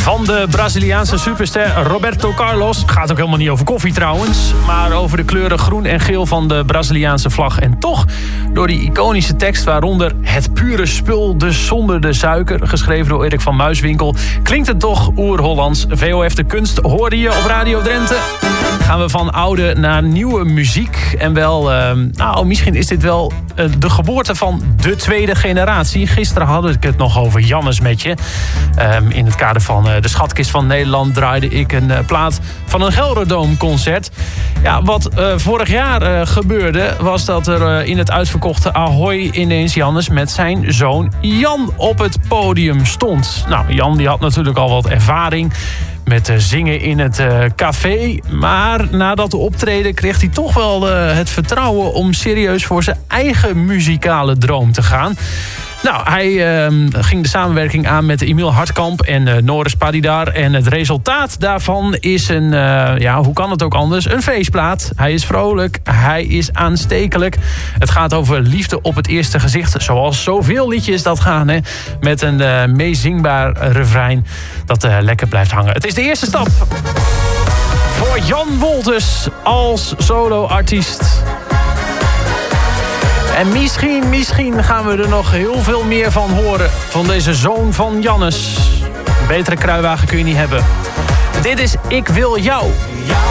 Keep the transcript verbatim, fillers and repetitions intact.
Van de Braziliaanse superster Roberto Carlos. Gaat ook helemaal niet over koffie trouwens. Maar over de kleuren groen en geel van de Braziliaanse vlag. En toch, door die iconische tekst waaronder het pure spul, dus zonder de suiker, geschreven door Erik van Muiswinkel, klinkt het toch oer-Hollands. V O F de kunst hoorde je op Radio Drenthe. Gaan we van oude naar nieuwe muziek. En wel, uh, nou misschien is dit wel uh, de geboorte van de tweede generatie. Gisteren had ik het nog over Jannes met je. Um, in het kader van uh, de Schatkist van Nederland draaide ik een uh, plaat van een Gelderdoom concert. Ja, wat uh, vorig jaar uh, gebeurde was dat er uh, in het uitverkochte Ahoy ineens Jannes met zijn zoon Jan op het podium stond. Nou, Jan die had natuurlijk al wat ervaring met uh, zingen in het uh, café. Maar na dat optreden kreeg hij toch wel uh, het vertrouwen om serieus voor zijn eigen muzikale droom te gaan. Nou, hij uh, ging de samenwerking aan met Emiel Hartkamp en uh, Noris Padidar. En het resultaat daarvan is een, uh, ja, hoe kan het ook anders, een feestplaat. Hij is vrolijk, hij is aanstekelijk. Het gaat over liefde op het eerste gezicht. Zoals zoveel liedjes dat gaan, hè. Met een uh, meezingbaar refrein dat uh, lekker blijft hangen. Het is de eerste stap voor Jan Wolters als solo-artiest. En misschien, misschien gaan we er nog heel veel meer van horen. Van deze zoon van Jannes. Een betere kruiwagen kun je niet hebben. Dit is Ik Wil Jou. Ja.